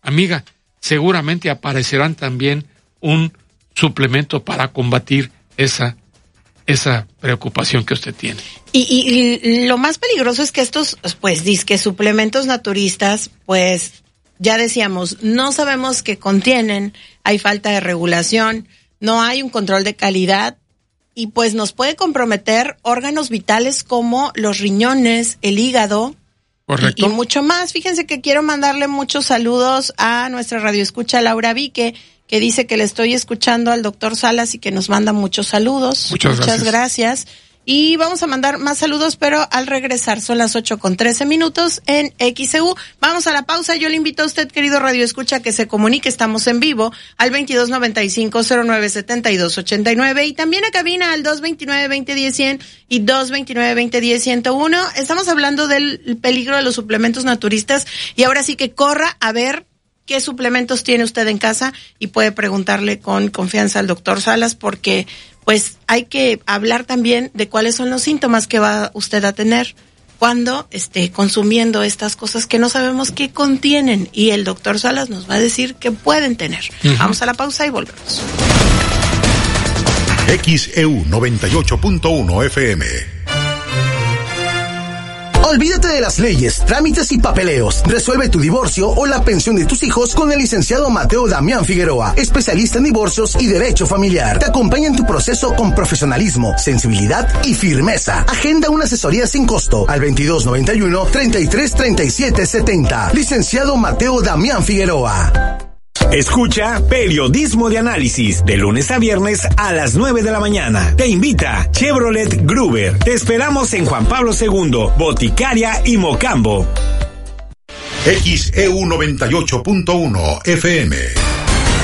amiga, seguramente aparecerán también un suplemento para combatir esa preocupación que usted tiene. Y lo más peligroso es que estos, pues, disque suplementos naturistas, pues, ya decíamos, no sabemos qué contienen, hay falta de regulación, no hay un control de calidad, y pues nos puede comprometer órganos vitales como los riñones, el hígado. Correcto. Y mucho más. Fíjense que quiero mandarle muchos saludos a nuestra radioescucha Laura Vique, que dice que le estoy escuchando al doctor Salas y que nos manda muchos saludos. Muchas gracias. Y vamos a mandar más saludos, pero al regresar son las 8:13 en XEU. Vamos a la pausa. Yo le invito a usted, querido radioescucha, que se comunique. Estamos en vivo al 2295-0972-89 y también a cabina al 229-2010-100 y 229-2010-101. Estamos hablando del peligro de los suplementos naturistas y ahora sí que corra a ver qué suplementos tiene usted en casa y puede preguntarle con confianza al doctor Salas, porque pues hay que hablar también de cuáles son los síntomas que va usted a tener cuando esté consumiendo estas cosas que no sabemos qué contienen, y el doctor Salas nos va a decir qué pueden tener. Vamos a la pausa y volvemos. XEU 98.1 FM. Olvídate de las leyes, trámites y papeleos. Resuelve tu divorcio o la pensión de tus hijos con el licenciado Mateo Damián Figueroa, especialista en divorcios y derecho familiar. Te acompaña en tu proceso con profesionalismo, sensibilidad y firmeza. Agenda una asesoría sin costo al 2291-333770. Licenciado Mateo Damián Figueroa. Escucha Periodismo de Análisis de lunes a viernes a las 9 de la mañana. Te invita Chevrolet Gruber. Te esperamos en Juan Pablo II, Boticaria y Mocambo. XEU 98.1 FM.